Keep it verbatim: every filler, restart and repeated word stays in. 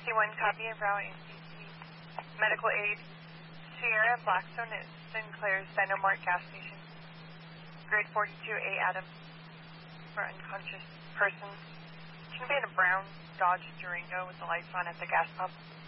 sixty-one, copy of route in C C. Medical aid, Sierra Blackstone at Sinclair's Dynamart gas station. Grade forty-two, A Adam, for unconscious persons. Can be in a brown Dodge Durango with the lights on at the gas pump.